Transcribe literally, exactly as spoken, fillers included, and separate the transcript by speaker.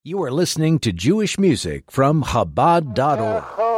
Speaker 1: You are listening to Jewish music from Chabad dot org.